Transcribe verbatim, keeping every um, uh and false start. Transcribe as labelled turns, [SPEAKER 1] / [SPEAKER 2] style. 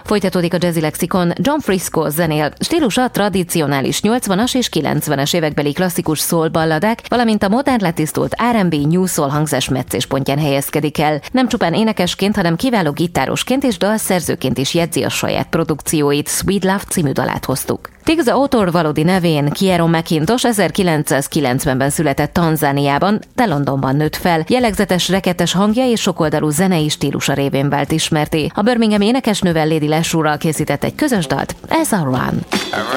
[SPEAKER 1] Folytatódik a Jazzy Lexikon. John Frisco zenél. Stílusa tradicionális nyolcvanas és kilencvenes évekbeli klasszikus soul balladák, valamint a modern letisztult er and bé new soul hangzás meccéspontján helyezkedik el. Nem csupán énekesként, hanem kiváló gitárosként és dalszerzőként is jegyzi a saját produkcióit. Sweet Love című dalát hoztuk. Tig the Author valódi nevén Kieron McIntosh ezerkilencszázkilencvenben született Tanzániában, de Londonban nőtt fel. Jellegzetes rekettes hangja és sokoldalú zenei stílusa révén vált ismerté. A Birmingham énekesnővel Lady Leslie-ral készített egy közös dalt, Ez a Run.